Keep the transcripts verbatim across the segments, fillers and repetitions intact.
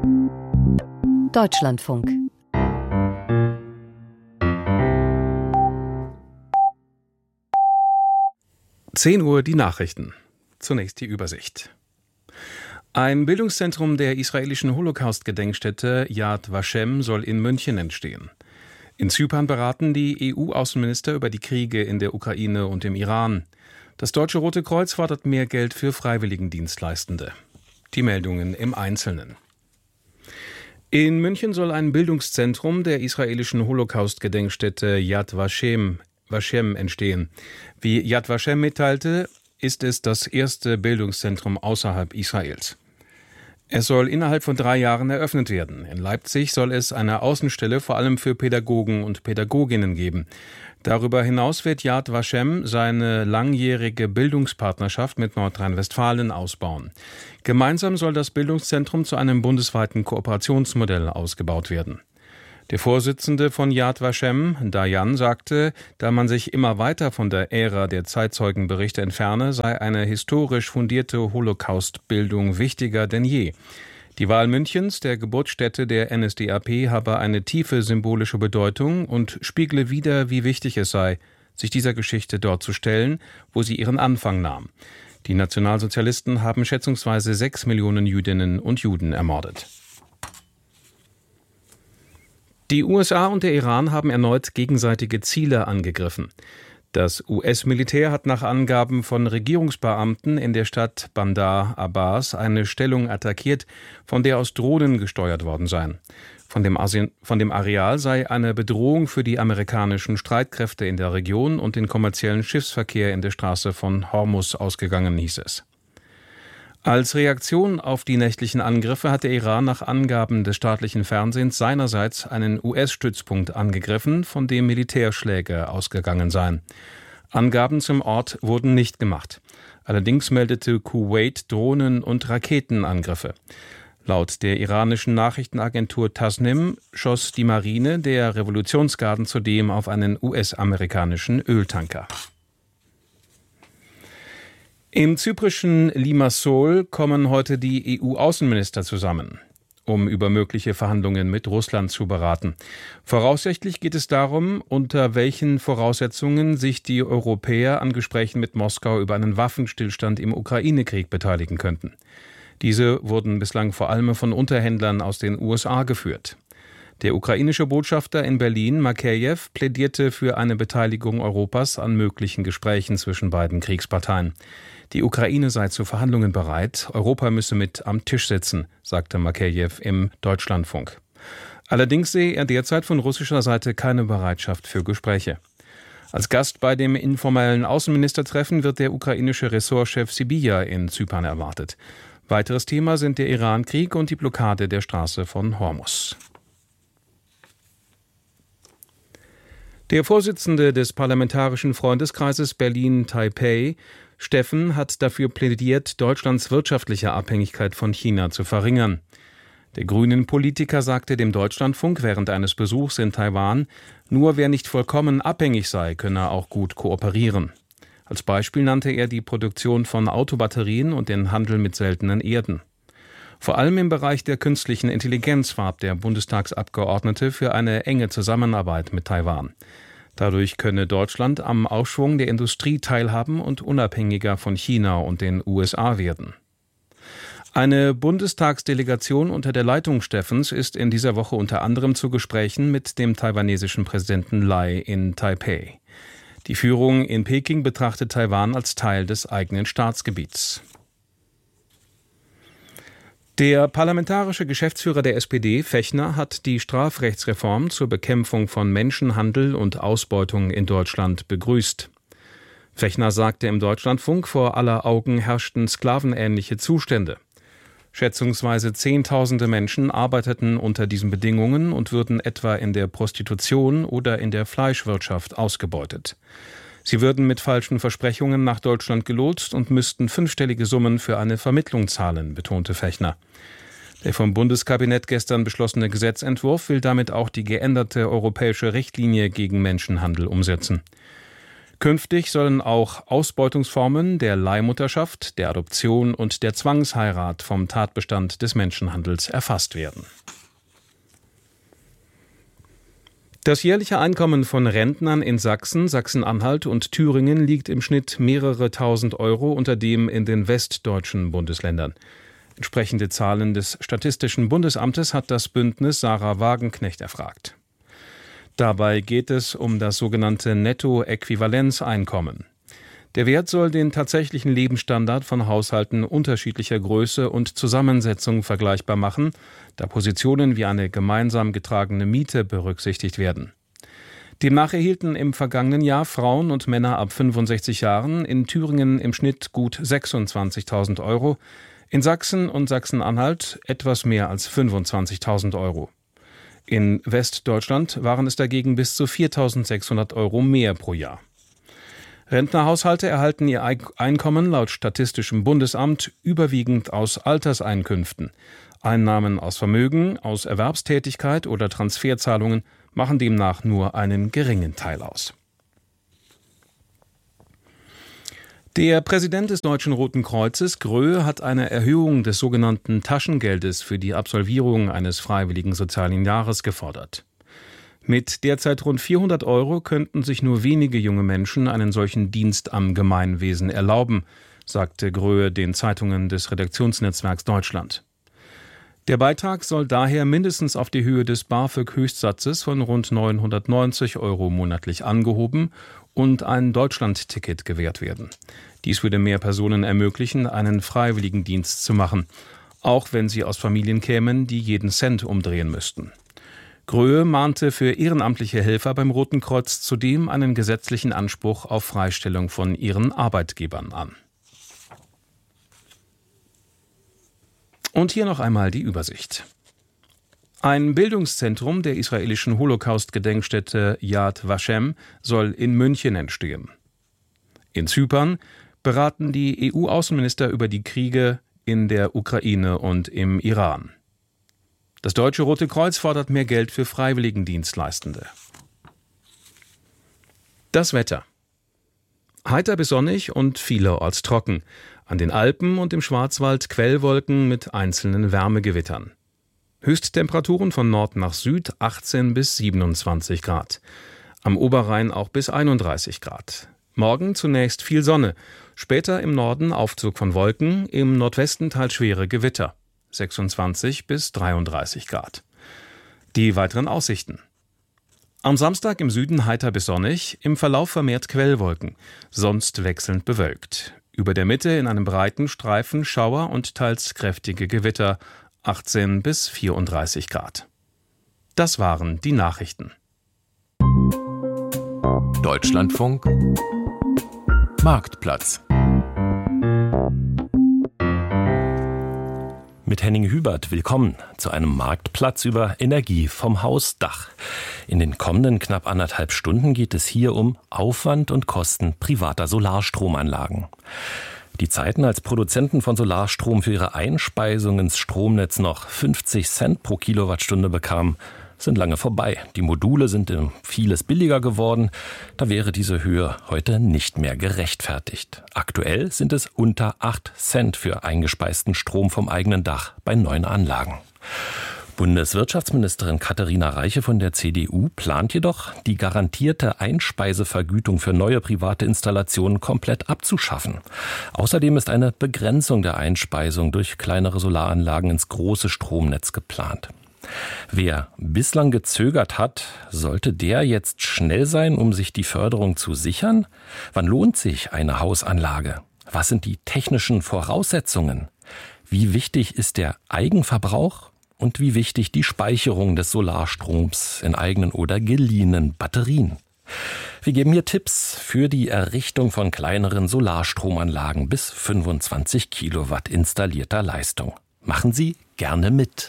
Deutschlandfunk. zehn Uhr die Nachrichten. Zunächst die Übersicht. Ein Bildungszentrum der israelischen Holocaust-Gedenkstätte Yad Vashem soll in München entstehen. In Zypern beraten die E U-Außenminister über die Kriege in der Ukraine und im Iran. Das Deutsche Rote Kreuz fordert mehr Geld für Freiwilligendienstleistende. Die Meldungen im Einzelnen. In München soll ein Bildungszentrum der israelischen Holocaust-Gedenkstätte Yad Vashem, Vashem entstehen. Wie Yad Vashem mitteilte, ist es das erste Bildungszentrum außerhalb Israels. Es soll innerhalb von drei Jahren eröffnet werden. In Leipzig soll es eine Außenstelle vor allem für Pädagogen und Pädagoginnen geben. Darüber hinaus wird Yad Vashem seine langjährige Bildungspartnerschaft mit Nordrhein-Westfalen ausbauen. Gemeinsam soll das Bildungszentrum zu einem bundesweiten Kooperationsmodell ausgebaut werden. Der Vorsitzende von Yad Vashem, Dayan, sagte, da man sich immer weiter von der Ära der Zeitzeugenberichte entferne, sei eine historisch fundierte Holocaust-Bildung wichtiger denn je. Die Wahl Münchens, der Geburtsstätte der N S D A P, habe eine tiefe symbolische Bedeutung und spiegle wider, wie wichtig es sei, sich dieser Geschichte dort zu stellen, wo sie ihren Anfang nahm. Die Nationalsozialisten haben schätzungsweise sechs Millionen Jüdinnen und Juden ermordet. Die U S A und der Iran haben erneut gegenseitige Ziele angegriffen. Das U S-Militär hat nach Angaben von Regierungsbeamten in der Stadt Bandar Abbas eine Stellung attackiert, von der aus Drohnen gesteuert worden seien. Von dem, Asien, von dem Areal sei eine Bedrohung für die amerikanischen Streitkräfte in der Region und den kommerziellen Schiffsverkehr in der Straße von Hormuz ausgegangen, hieß es. Als Reaktion auf die nächtlichen Angriffe hat der Iran nach Angaben des staatlichen Fernsehens seinerseits einen U S-Stützpunkt angegriffen, von dem Militärschläge ausgegangen seien. Angaben zum Ort wurden nicht gemacht. Allerdings meldete Kuwait Drohnen- und Raketenangriffe. Laut der iranischen Nachrichtenagentur Tasnim schoss die Marine der Revolutionsgarden zudem auf einen U S-amerikanischen Öltanker. Im zyprischen Limassol kommen heute die E U-Außenminister zusammen, um über mögliche Verhandlungen mit Russland zu beraten. Voraussichtlich geht es darum, unter welchen Voraussetzungen sich die Europäer an Gesprächen mit Moskau über einen Waffenstillstand im Ukraine-Krieg beteiligen könnten. Diese wurden bislang vor allem von Unterhändlern aus den U S A geführt. Der ukrainische Botschafter in Berlin, Makejew, plädierte für eine Beteiligung Europas an möglichen Gesprächen zwischen beiden Kriegsparteien. Die Ukraine sei zu Verhandlungen bereit, Europa müsse mit am Tisch sitzen, sagte Makejew im Deutschlandfunk. Allerdings sehe er derzeit von russischer Seite keine Bereitschaft für Gespräche. Als Gast bei dem informellen Außenministertreffen wird der ukrainische Ressortchef Sybiha in Zypern erwartet. Weiteres Thema sind der Iran-Krieg und die Blockade der Straße von Hormuz. Der Vorsitzende des Parlamentarischen Freundeskreises Berlin-Taipei, Steffen, hat dafür plädiert, Deutschlands wirtschaftliche Abhängigkeit von China zu verringern. Der Grünen-Politiker sagte dem Deutschlandfunk während eines Besuchs in Taiwan, nur wer nicht vollkommen abhängig sei, könne auch gut kooperieren. Als Beispiel nannte er die Produktion von Autobatterien und den Handel mit seltenen Erden. Vor allem im Bereich der künstlichen Intelligenz warb der Bundestagsabgeordnete für eine enge Zusammenarbeit mit Taiwan. Dadurch könne Deutschland am Aufschwung der Industrie teilhaben und unabhängiger von China und den U S A werden. Eine Bundestagsdelegation unter der Leitung Steffens ist in dieser Woche unter anderem zu Gesprächen mit dem taiwanesischen Präsidenten Lai in Taipei. Die Führung in Peking betrachtet Taiwan als Teil des eigenen Staatsgebiets. Der parlamentarische Geschäftsführer der S P D, Fechner, hat die Strafrechtsreform zur Bekämpfung von Menschenhandel und Ausbeutung in Deutschland begrüßt. Fechner sagte im Deutschlandfunk, vor aller Augen herrschten sklavenähnliche Zustände. Schätzungsweise Zehntausende Menschen arbeiteten unter diesen Bedingungen und würden etwa in der Prostitution oder in der Fleischwirtschaft ausgebeutet. Sie würden mit falschen Versprechungen nach Deutschland gelotst und müssten fünfstellige Summen für eine Vermittlung zahlen, betonte Fechner. Der vom Bundeskabinett gestern beschlossene Gesetzentwurf will damit auch die geänderte europäische Richtlinie gegen Menschenhandel umsetzen. Künftig sollen auch Ausbeutungsformen der Leihmutterschaft, der Adoption und der Zwangsheirat vom Tatbestand des Menschenhandels erfasst werden. Das jährliche Einkommen von Rentnern in Sachsen, Sachsen-Anhalt und Thüringen liegt im Schnitt mehrere tausend Euro unter dem in den westdeutschen Bundesländern. Entsprechende Zahlen des Statistischen Bundesamtes hat das Bündnis Sarah Wagenknecht erfragt. Dabei geht es um das sogenannte Nettoäquivalenzeinkommen. Der Wert soll den tatsächlichen Lebensstandard von Haushalten unterschiedlicher Größe und Zusammensetzung vergleichbar machen, da Positionen wie eine gemeinsam getragene Miete berücksichtigt werden. Demnach erhielten im vergangenen Jahr Frauen und Männer ab fünfundsechzig Jahren in Thüringen im Schnitt gut sechsundzwanzigtausend Euro, in Sachsen und Sachsen-Anhalt etwas mehr als fünfundzwanzigtausend Euro. In Westdeutschland waren es dagegen bis zu viertausendsechshundert Euro mehr pro Jahr. Rentnerhaushalte erhalten ihr Einkommen laut Statistischem Bundesamt überwiegend aus Alterseinkünften. Einnahmen aus Vermögen, aus Erwerbstätigkeit oder Transferzahlungen machen demnach nur einen geringen Teil aus. Der Präsident des Deutschen Roten Kreuzes, Gröhe, hat eine Erhöhung des sogenannten Taschengeldes für die Absolvierung eines freiwilligen sozialen Jahres gefordert. Mit derzeit rund vierhundert Euro könnten sich nur wenige junge Menschen einen solchen Dienst am Gemeinwesen erlauben, sagte Gröhe den Zeitungen des Redaktionsnetzwerks Deutschland. Der Beitrag soll daher mindestens auf die Höhe des BAföG-Höchstsatzes von rund neunhundertneunzig Euro monatlich angehoben und ein Deutschlandticket gewährt werden. Dies würde mehr Personen ermöglichen, einen Freiwilligendienst zu machen, auch wenn sie aus Familien kämen, die jeden Cent umdrehen müssten. Gröhe mahnte für ehrenamtliche Helfer beim Roten Kreuz zudem einen gesetzlichen Anspruch auf Freistellung von ihren Arbeitgebern an. Und hier noch einmal die Übersicht. Ein Bildungszentrum der israelischen Holocaust-Gedenkstätte Yad Vashem soll in München entstehen. In Zypern beraten die E U-Außenminister über die Kriege in der Ukraine und im Iran. Das Deutsche Rote Kreuz fordert mehr Geld für Freiwilligendienstleistende. Das Wetter. Heiter bis sonnig und vielerorts trocken. An den Alpen und im Schwarzwald Quellwolken mit einzelnen Wärmegewittern. Höchsttemperaturen von Nord nach Süd achtzehn bis siebenundzwanzig Grad. Am Oberrhein auch bis einunddreißig Grad. Morgen zunächst viel Sonne, später im Norden Aufzug von Wolken, im Nordwesten teils schwere Gewitter. sechsundzwanzig bis dreiunddreißig Grad. Die weiteren Aussichten. Am Samstag im Süden heiter bis sonnig, im Verlauf vermehrt Quellwolken, sonst wechselnd bewölkt. Über der Mitte in einem breiten Streifen Schauer und teils kräftige Gewitter, achtzehn bis vierunddreißig Grad. Das waren die Nachrichten. Deutschlandfunk Marktplatz. Mit Henning Hubert willkommen zu einem Marktplatz über Energie vom Hausdach. In den kommenden knapp anderthalb Stunden geht es hier um Aufwand und Kosten privater Solarstromanlagen. Die Zeiten, als Produzenten von Solarstrom für ihre Einspeisung ins Stromnetz noch fünfzig Cent pro Kilowattstunde bekamen, sind lange vorbei. Die Module sind um vieles billiger geworden. Da wäre diese Höhe heute nicht mehr gerechtfertigt. Aktuell sind es unter acht Cent für eingespeisten Strom vom eigenen Dach bei neuen Anlagen. Bundeswirtschaftsministerin Katharina Reiche von der C D U plant jedoch, die garantierte Einspeisevergütung für neue private Installationen komplett abzuschaffen. Außerdem ist eine Begrenzung der Einspeisung durch kleinere Solaranlagen ins große Stromnetz geplant. Wer bislang gezögert hat, sollte der jetzt schnell sein, um sich die Förderung zu sichern? Wann lohnt sich eine Hausanlage? Was sind die technischen Voraussetzungen? Wie wichtig ist der Eigenverbrauch? Und wie wichtig die Speicherung des Solarstroms in eigenen oder geliehenen Batterien? Wir geben hier Tipps für die Errichtung von kleineren Solarstromanlagen bis fünfundzwanzig Kilowatt installierter Leistung. Machen Sie gerne mit.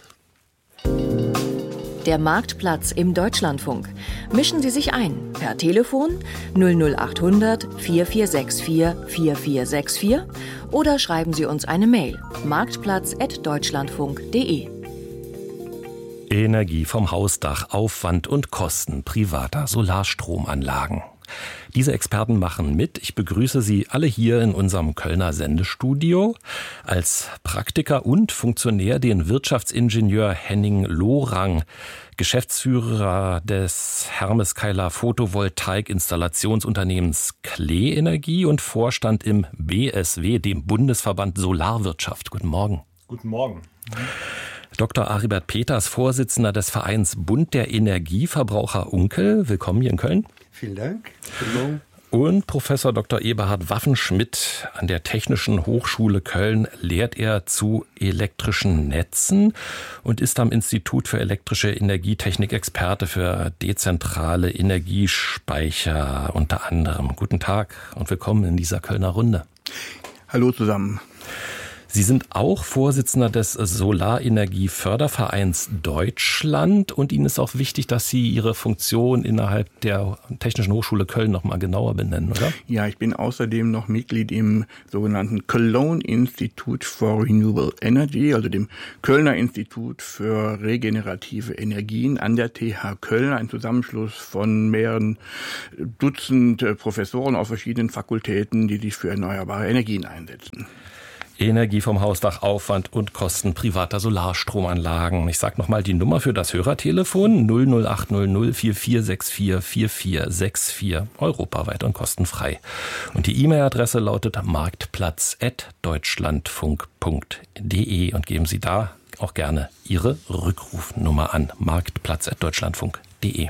Der Marktplatz im Deutschlandfunk. Mischen Sie sich ein per Telefon null null acht hundert vier vier sechs vier vier vier sechs vier oder schreiben Sie uns eine Mail marktplatz at deutschlandfunk punkt de. Energie vom Hausdach, Aufwand und Kosten privater Solarstromanlagen. Diese Experten machen mit. Ich begrüße Sie alle hier in unserem Kölner Sendestudio. Als Praktiker und Funktionär den Wirtschaftsingenieur Henning Lorang, Geschäftsführer des Hermeskeiler Photovoltaik-Installationsunternehmens Klee Energie und Vorstand im B S W, dem Bundesverband Solarwirtschaft. Guten Morgen. Guten Morgen. Doktor Aribert Peters, Vorsitzender des Vereins Bund der Energieverbraucher Unkel. Willkommen hier in Köln. Vielen Dank. Guten Morgen. Und Professor Doktor Eberhard Waffenschmidt an der Technischen Hochschule Köln lehrt er zu elektrischen Netzen und ist am Institut für elektrische Energietechnik Experte für dezentrale Energiespeicher unter anderem. Guten Tag und willkommen in dieser Kölner Runde. Hallo zusammen. Sie sind auch Vorsitzender des Solarenergiefördervereins Deutschland und Ihnen ist auch wichtig, dass Sie Ihre Funktion innerhalb der Technischen Hochschule Köln noch mal genauer benennen, oder? Ja, ich bin außerdem noch Mitglied im sogenannten Cologne Institute for Renewable Energy, also dem Kölner Institut für regenerative Energien an der T H Köln, ein Zusammenschluss von mehreren Dutzend Professoren aus verschiedenen Fakultäten, die sich für erneuerbare Energien einsetzen. Energie vom Hausdach, Aufwand und Kosten privater Solarstromanlagen. Ich sage nochmal die Nummer für das Hörertelefon null null acht null null vier vier sechs vier vier vier sechs vier, europaweit und kostenfrei. Und die E-Mail-Adresse lautet marktplatz at deutschlandfunk punkt de und geben Sie da auch gerne Ihre Rückrufnummer an, marktplatz at deutschlandfunk punkt de.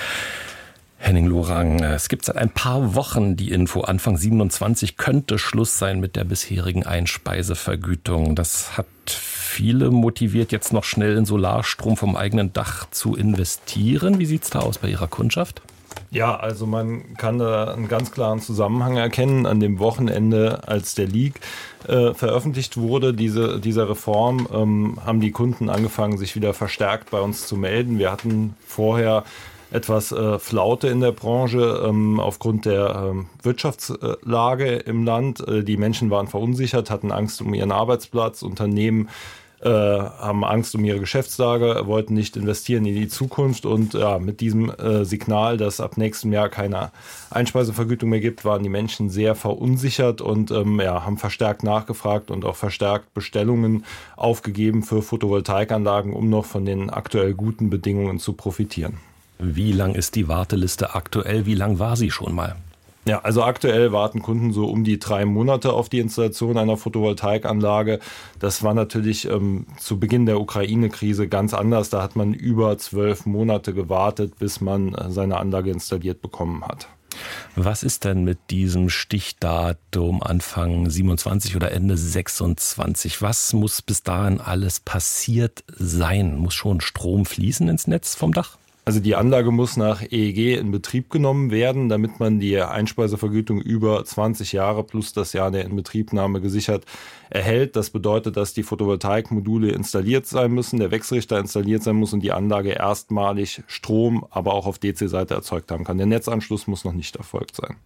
Henning Lorang, es gibt seit ein paar Wochen die Info, Anfang siebenundzwanzig könnte Schluss sein mit der bisherigen Einspeisevergütung. Das hat viele motiviert, jetzt noch schnell in Solarstrom vom eigenen Dach zu investieren. Wie sieht es da aus bei Ihrer Kundschaft? Ja, also man kann da einen ganz klaren Zusammenhang erkennen. An dem Wochenende, als der Leak äh, veröffentlicht wurde, diese, dieser Reform, ähm, haben die Kunden angefangen, sich wieder verstärkt bei uns zu melden. Wir hatten vorher etwas äh, Flaute in der Branche ähm, aufgrund der ähm, Wirtschaftslage im Land. Äh, die Menschen waren verunsichert, hatten Angst um ihren Arbeitsplatz. Unternehmen äh, haben Angst um ihre Geschäftslage, wollten nicht investieren in die Zukunft. Und ja, mit diesem äh, Signal, dass ab nächstem Jahr keine Einspeisevergütung mehr gibt, waren die Menschen sehr verunsichert und ähm, ja, haben verstärkt nachgefragt und auch verstärkt Bestellungen aufgegeben für Photovoltaikanlagen, um noch von den aktuell guten Bedingungen zu profitieren. Wie lang ist die Warteliste aktuell? Wie lang war sie schon mal? Ja, also aktuell warten Kunden so um die drei Monate auf die Installation einer Photovoltaikanlage. Das war natürlich ähm, zu Beginn der Ukraine-Krise ganz anders. Da hat man über zwölf Monate gewartet, bis man äh, seine Anlage installiert bekommen hat. Was ist denn mit diesem Stichdatum Anfang siebenundzwanzig oder Ende sechsundzwanzig? Was muss bis dahin alles passiert sein? Muss schon Strom fließen ins Netz vom Dach? Also die Anlage muss nach E E G in Betrieb genommen werden, damit man die Einspeisevergütung über zwanzig Jahre plus das Jahr der Inbetriebnahme gesichert erhält. Das bedeutet, dass die Photovoltaikmodule installiert sein müssen, der Wechselrichter installiert sein muss und die Anlage erstmalig Strom, aber auch auf D C-Seite erzeugt haben kann. Der Netzanschluss muss noch nicht erfolgt sein.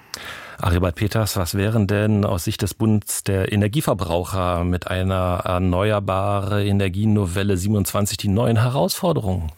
Aribert Peters, was wären denn aus Sicht des Bundes der Energieverbraucher mit einer erneuerbare Energienovelle siebenundzwanzig die neuen Herausforderungen?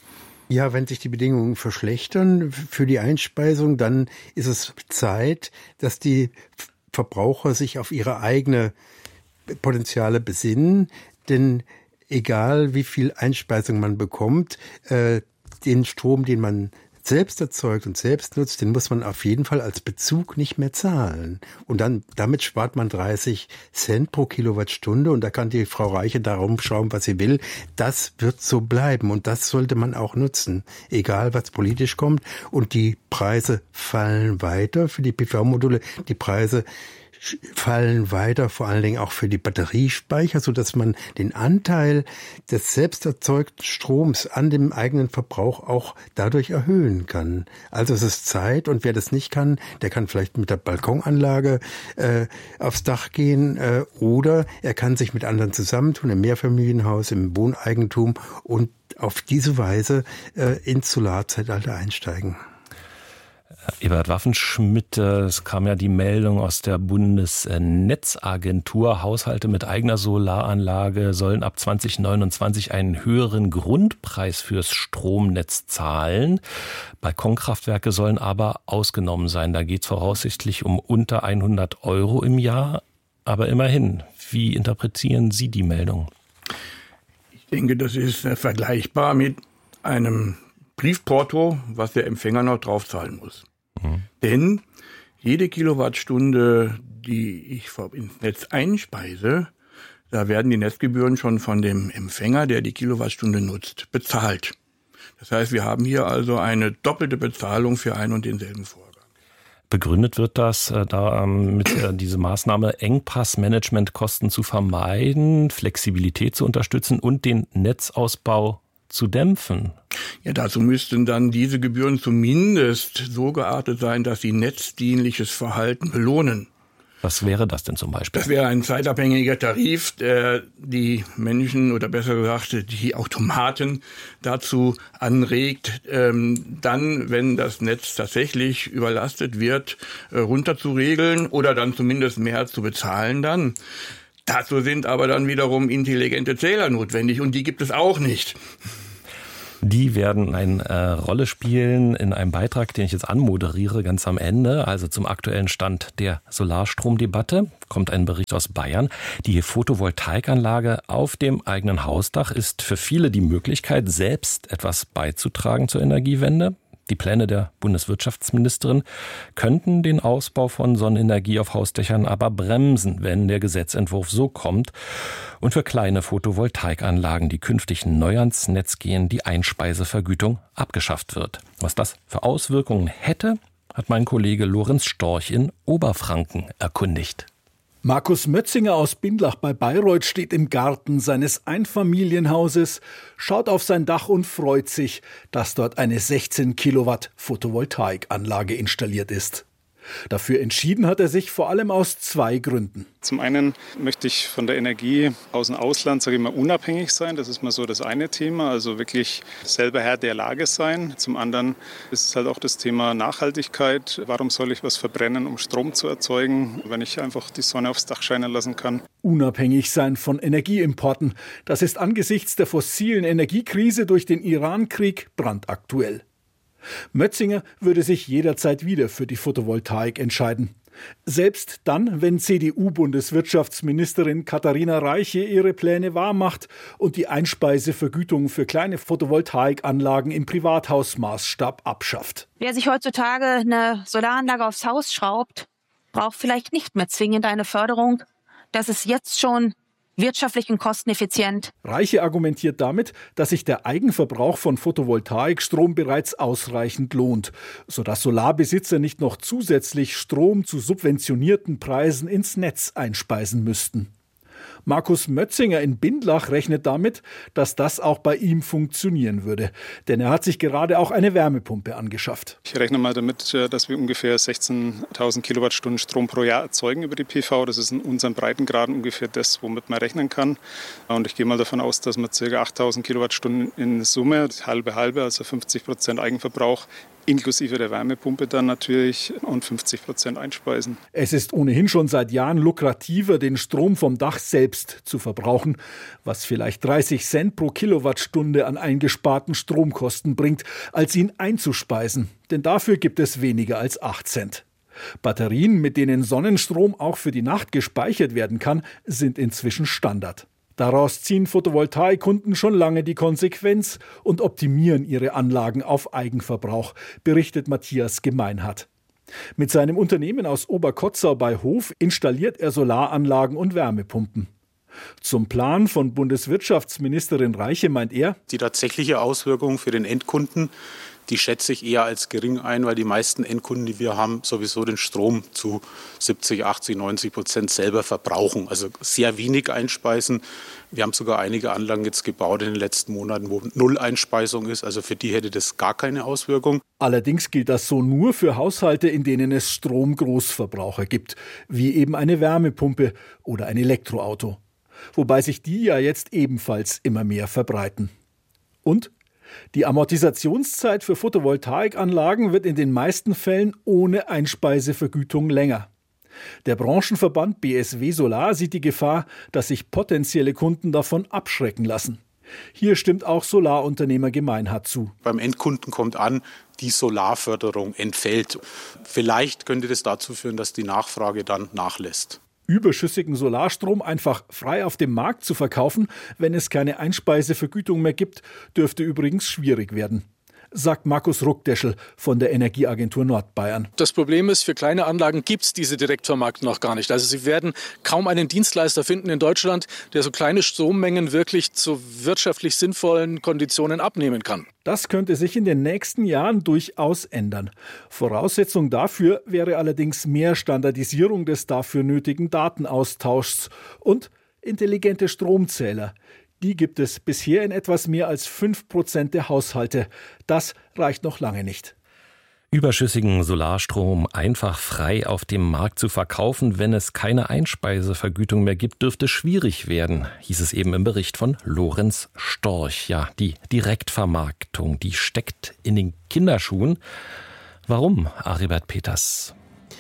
Ja, wenn sich die Bedingungen verschlechtern für die Einspeisung, dann ist es Zeit, dass die Verbraucher sich auf ihre eigene Potenziale besinnen. Denn egal wie viel Einspeisung man bekommt, äh, den Strom, den man selbst erzeugt und selbst nutzt, den muss man auf jeden Fall als Bezug nicht mehr zahlen. Und dann damit spart man dreißig Cent pro Kilowattstunde und da kann die Frau Reiche da rumschrauben, was sie will. Das wird so bleiben und das sollte man auch nutzen, egal was politisch kommt. Und die Preise fallen weiter für die P V-Module. Die Preise fallen weiter, vor allen Dingen auch für die Batteriespeicher, so dass man den Anteil des selbst erzeugten Stroms an dem eigenen Verbrauch auch dadurch erhöhen kann. Also es ist Zeit und wer das nicht kann, der kann vielleicht mit der Balkonanlage äh, aufs Dach gehen äh, oder er kann sich mit anderen zusammentun, im Mehrfamilienhaus, im Wohneigentum und auf diese Weise äh, ins Solarzeitalter einsteigen. Ebert Waffenschmidt, es kam ja die Meldung aus der Bundesnetzagentur, Haushalte mit eigener Solaranlage sollen ab zwanzig neunundzwanzig einen höheren Grundpreis fürs Stromnetz zahlen. Balkonkraftwerke sollen aber ausgenommen sein. Da geht es voraussichtlich um unter hundert Euro im Jahr. Aber immerhin, wie interpretieren Sie die Meldung? Ich denke, das ist vergleichbar mit einem Briefporto, was der Empfänger noch draufzahlen muss. Mhm. Denn jede Kilowattstunde, die ich ins Netz einspeise, da werden die Netzgebühren schon von dem Empfänger, der die Kilowattstunde nutzt, bezahlt. Das heißt, wir haben hier also eine doppelte Bezahlung für einen und denselben Vorgang. Begründet wird das äh, da ähm, mit äh, diese Maßnahme, Engpassmanagementkosten zu vermeiden, Flexibilität zu unterstützen und den Netzausbau zu dämpfen. Ja, dazu müssten dann diese Gebühren zumindest so geartet sein, dass sie netzdienliches Verhalten belohnen. Was wäre das denn zum Beispiel? Das wäre ein zeitabhängiger Tarif, der die Menschen oder besser gesagt die Automaten dazu anregt, ähm, dann, wenn das Netz tatsächlich überlastet wird, äh, runterzuregeln oder dann zumindest mehr zu bezahlen dann. Dazu sind aber dann wiederum intelligente Zähler notwendig und die gibt es auch nicht. Die werden eine äh, Rolle spielen in einem Beitrag, den ich jetzt anmoderiere, ganz am Ende. Also zum aktuellen Stand der Solarstromdebatte kommt ein Bericht aus Bayern. Die Photovoltaikanlage auf dem eigenen Hausdach ist für viele die Möglichkeit, selbst etwas beizutragen zur Energiewende. Die Pläne der Bundeswirtschaftsministerin könnten den Ausbau von Sonnenenergie auf Hausdächern aber bremsen, wenn der Gesetzentwurf so kommt und für kleine Photovoltaikanlagen, die künftig neu ans Netz gehen, die Einspeisevergütung abgeschafft wird. Was das für Auswirkungen hätte, hat mein Kollege Lorenz Storch in Oberfranken erkundigt. Markus Mötzinger aus Bindlach bei Bayreuth steht im Garten seines Einfamilienhauses, schaut auf sein Dach und freut sich, dass dort eine sechzehn Kilowatt Photovoltaikanlage installiert ist. Dafür entschieden hat er sich vor allem aus zwei Gründen. Zum einen möchte ich von der Energie aus dem Ausland, sage ich mal, unabhängig sein. Das ist mal so das eine Thema, also wirklich selber Herr der Lage sein. Zum anderen ist es halt auch das Thema Nachhaltigkeit. Warum soll ich was verbrennen, um Strom zu erzeugen, wenn ich einfach die Sonne aufs Dach scheinen lassen kann? Unabhängig sein von Energieimporten. Das ist angesichts der fossilen Energiekrise durch den Iran-Krieg brandaktuell. Mötzinger würde sich jederzeit wieder für die Photovoltaik entscheiden. Selbst dann, wenn C D U-Bundeswirtschaftsministerin Katharina Reiche ihre Pläne wahrmacht und die Einspeisevergütung für kleine Photovoltaikanlagen im Privathausmaßstab abschafft. Wer sich heutzutage eine Solaranlage aufs Haus schraubt, braucht vielleicht nicht mehr zwingend eine Förderung. Das ist jetzt schon wirtschaftlich und kosteneffizient. Reiche argumentiert damit, dass sich der Eigenverbrauch von Photovoltaikstrom bereits ausreichend lohnt, sodass Solarbesitzer nicht noch zusätzlich Strom zu subventionierten Preisen ins Netz einspeisen müssten. Markus Mötzinger in Bindlach rechnet damit, dass das auch bei ihm funktionieren würde. Denn er hat sich gerade auch eine Wärmepumpe angeschafft. Ich rechne mal damit, dass wir ungefähr sechzehntausend Kilowattstunden Strom pro Jahr erzeugen über die P V. Das ist in unseren Breitengraden ungefähr das, womit man rechnen kann. Und ich gehe mal davon aus, dass wir ca. achttausend Kilowattstunden in Summe, halbe halbe, also fünfzig Prozent Eigenverbrauch, inklusive der Wärmepumpe dann natürlich, und fünfzig Prozent einspeisen. Es ist ohnehin schon seit Jahren lukrativer, den Strom vom Dach selbst zu verbrauchen, was vielleicht dreißig Cent pro Kilowattstunde an eingesparten Stromkosten bringt, als ihn einzuspeisen. Denn dafür gibt es weniger als acht Cent. Batterien, mit denen Sonnenstrom auch für die Nacht gespeichert werden kann, sind inzwischen Standard. Daraus ziehen Photovoltaikkunden schon lange die Konsequenz und optimieren ihre Anlagen auf Eigenverbrauch, berichtet Matthias Gemeinhardt. Mit seinem Unternehmen aus Oberkotzau bei Hof installiert er Solaranlagen und Wärmepumpen. Zum Plan von Bundeswirtschaftsministerin Reiche meint er: Die tatsächliche Auswirkung für den Endkunden, die schätze ich eher als gering ein, weil die meisten Endkunden, die wir haben, sowieso den Strom zu siebzig, achtzig, neunzig Prozent selber verbrauchen. Also sehr wenig einspeisen. Wir haben sogar einige Anlagen jetzt gebaut in den letzten Monaten, wo null Einspeisung ist. Also für die hätte das gar keine Auswirkung. Allerdings gilt das so nur für Haushalte, in denen es Stromgroßverbraucher gibt, wie eben eine Wärmepumpe oder ein Elektroauto. Wobei sich die ja jetzt ebenfalls immer mehr verbreiten. Und Die Amortisationszeit für Photovoltaikanlagen wird in den meisten Fällen ohne Einspeisevergütung länger. Der Branchenverband B S W Solar sieht die Gefahr, dass sich potenzielle Kunden davon abschrecken lassen. Hier stimmt auch Solarunternehmer Gemeinhardt zu. Beim Endkunden kommt an, die Solarförderung entfällt. Vielleicht könnte das dazu führen, dass die Nachfrage dann nachlässt. Überschüssigen Solarstrom einfach frei auf dem Markt zu verkaufen, wenn es keine Einspeisevergütung mehr gibt, dürfte übrigens schwierig werden, sagt Markus Ruckdeschel von der Energieagentur Nordbayern. Das Problem ist, für kleine Anlagen gibt es diese Direktvermarktung noch gar nicht. Also Sie werden kaum einen Dienstleister finden in Deutschland, der so kleine Strommengen wirklich zu wirtschaftlich sinnvollen Konditionen abnehmen kann. Das könnte sich in den nächsten Jahren durchaus ändern. Voraussetzung dafür wäre allerdings mehr Standardisierung des dafür nötigen Datenaustauschs und intelligente Stromzähler. Die gibt es bisher in etwas mehr als fünf Prozent der Haushalte. Das reicht noch lange nicht. Überschüssigen Solarstrom einfach frei auf dem Markt zu verkaufen, wenn es keine Einspeisevergütung mehr gibt, dürfte schwierig werden, hieß es eben im Bericht von Lorenz Storch. Ja, die Direktvermarktung, die steckt in den Kinderschuhen. Warum, Aribert Peters?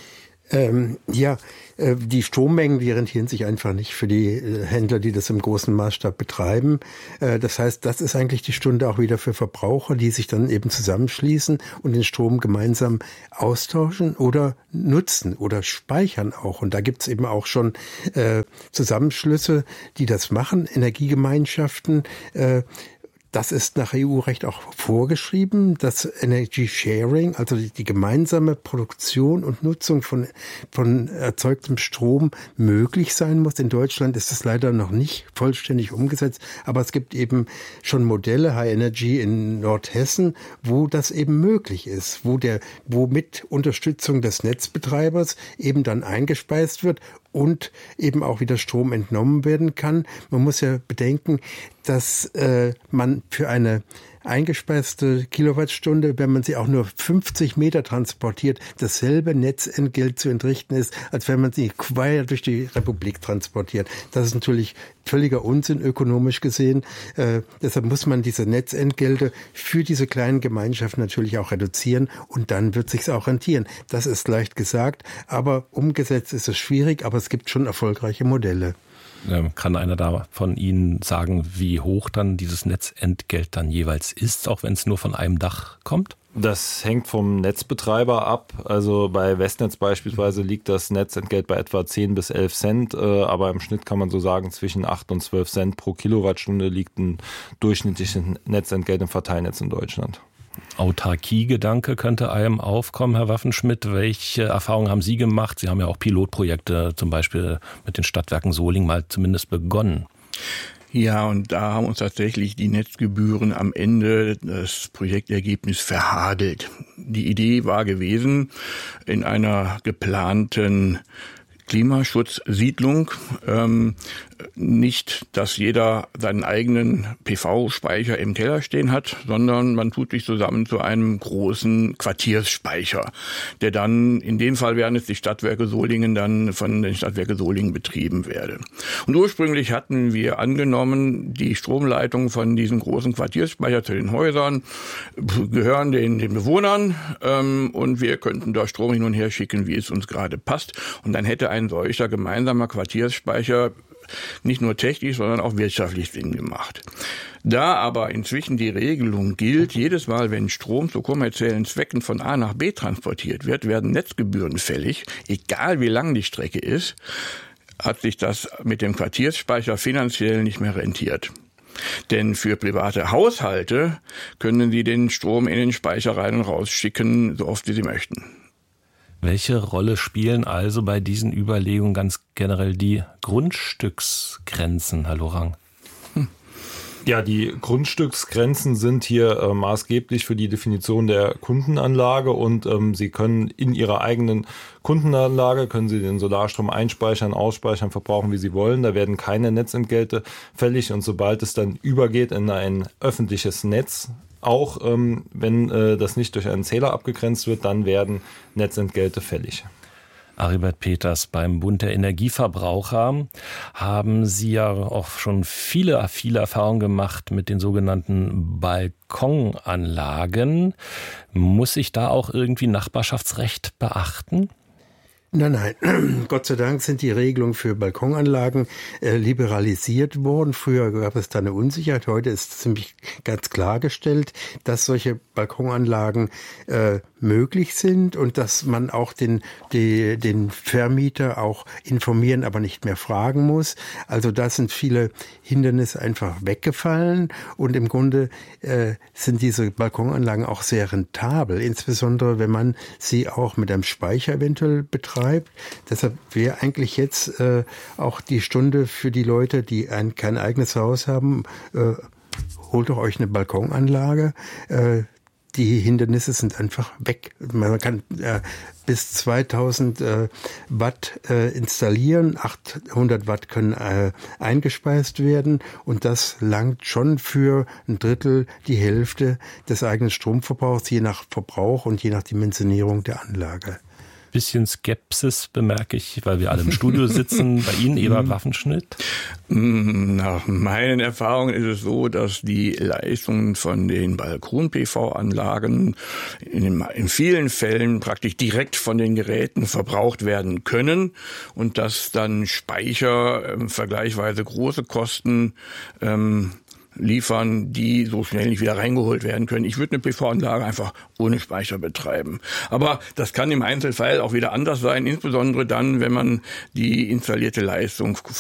Ähm, ja, äh, die Strommengen, die rentieren sich einfach nicht für die äh, Händler, die das im großen Maßstab betreiben. Äh, das heißt, das ist eigentlich die Stunde auch wieder für Verbraucher, die sich dann eben zusammenschließen und den Strom gemeinsam austauschen oder nutzen oder speichern auch. Und da gibt's eben auch schon äh, Zusammenschlüsse, die das machen, Energiegemeinschaften. Äh, Das ist nach E U-Recht auch vorgeschrieben, dass Energy Sharing, also die, die gemeinsame Produktion und Nutzung von, von erzeugtem Strom möglich sein muss. In Deutschland ist es leider noch nicht vollständig umgesetzt, aber es gibt eben schon Modelle, High Energy in Nordhessen, wo das eben möglich ist, wo der, wo mit Unterstützung des Netzbetreibers eben dann eingespeist wird und eben auch wieder Strom entnommen werden kann. Man muss ja bedenken, dass äh, man für eine eingespeiste Kilowattstunde, wenn man sie auch nur fünfzig Meter transportiert, dasselbe Netzentgelt zu entrichten ist, als wenn man sie quer durch die Republik transportiert. Das ist natürlich völliger Unsinn ökonomisch gesehen. Äh, deshalb muss man diese Netzentgelte für diese kleinen Gemeinschaften natürlich auch reduzieren und dann wird sich's auch rentieren. Das ist leicht gesagt, aber umgesetzt ist es schwierig, aber es gibt schon erfolgreiche Modelle. Kann einer da von Ihnen sagen, wie hoch dann dieses Netzentgelt dann jeweils ist, auch wenn es nur von einem Dach kommt? Das hängt vom Netzbetreiber ab. Also bei Westnetz beispielsweise liegt das Netzentgelt bei etwa zehn bis elf Cent, aber im Schnitt kann man so sagen, zwischen acht und zwölf Cent pro Kilowattstunde liegt ein durchschnittliches Netzentgelt im Verteilnetz in Deutschland. Autarkie-Gedanke könnte einem aufkommen, Herr Waffenschmidt. Welche Erfahrungen haben Sie gemacht? Sie haben ja auch Pilotprojekte, zum Beispiel mit den Stadtwerken Solingen, mal zumindest begonnen. Ja, und da haben uns tatsächlich die Netzgebühren am Ende das Projektergebnis verhagelt. Die Idee war gewesen, in einer geplanten Klimaschutzsiedlung ähm, nicht, dass jeder seinen eigenen P V-Speicher im Keller stehen hat, sondern man tut sich zusammen zu einem großen Quartiersspeicher, der dann, in dem Fall wären es die Stadtwerke Solingen, dann von den Stadtwerke Solingen betrieben werde. Und ursprünglich hatten wir angenommen, die Stromleitung von diesem großen Quartiersspeicher zu den Häusern gehören den, den Bewohnern ähm, und wir könnten da Strom hin und her schicken, wie es uns gerade passt. Und dann hätte ein solcher gemeinsamer Quartiersspeicher nicht nur technisch, sondern auch wirtschaftlich Sinn gemacht. Da aber inzwischen die Regelung gilt, jedes Mal, wenn Strom zu kommerziellen Zwecken von A nach B transportiert wird, werden Netzgebühren fällig, egal wie lang die Strecke ist, hat sich das mit dem Quartiersspeicher finanziell nicht mehr rentiert. Denn für private Haushalte können sie den Strom in den Speicher rein und rausschicken, so oft wie sie möchten. Welche Rolle spielen also bei diesen Überlegungen ganz generell die Grundstücksgrenzen, Herr Lorang? Ja, die Grundstücksgrenzen sind hier äh, maßgeblich für die Definition der Kundenanlage und ähm, Sie können in Ihrer eigenen Kundenanlage, können Sie den Solarstrom einspeichern, ausspeichern, verbrauchen, wie Sie wollen. Da werden keine Netzentgelte fällig und sobald es dann übergeht in ein öffentliches Netz, auch ähm, wenn äh, das nicht durch einen Zähler abgegrenzt wird, dann werden Netzentgelte fällig. Aribert Peters, beim Bund der Energieverbraucher haben Sie ja auch schon viele, viele Erfahrungen gemacht mit den sogenannten Balkonanlagen. Muss ich da auch irgendwie Nachbarschaftsrecht beachten? Nein, nein. Gott sei Dank sind die Regelungen für Balkonanlagen äh, liberalisiert worden. Früher gab es da eine Unsicherheit. Heute ist ziemlich ganz klargestellt, dass solche Balkonanlagen äh, möglich sind und dass man auch den, die, den Vermieter auch informieren, aber nicht mehr fragen muss. Also da sind viele Hindernisse einfach weggefallen und im Grunde äh, sind diese Balkonanlagen auch sehr rentabel, insbesondere wenn man sie auch mit einem Speicher eventuell betreibt. Deshalb wäre eigentlich jetzt äh, auch die Stunde für die Leute, die ein, kein eigenes Haus haben, äh, holt doch euch eine Balkonanlage. Äh, die Hindernisse sind einfach weg. Man kann äh, bis zweitausend äh, Watt äh, installieren, achthundert Watt können äh, eingespeist werden und das langt schon für ein Drittel, die Hälfte des eigenen Stromverbrauchs, je nach Verbrauch und je nach Dimensionierung der Anlage. Bisschen Skepsis bemerke ich, weil wir alle im Studio sitzen. Bei Ihnen, Ebert Waffenschnitt? Nach meinen Erfahrungen ist es so, dass die Leistungen von den Balkon-P V-Anlagen in, in vielen Fällen praktisch direkt von den Geräten verbraucht werden können und dass dann Speicher äh, vergleichsweise große Kosten ähm, liefern, die so schnell nicht wieder reingeholt werden können. Ich würde eine P V-Anlage einfach ohne Speicher betreiben. Aber das kann im Einzelfall auch wieder anders sein, insbesondere dann, wenn man die installierte Leistung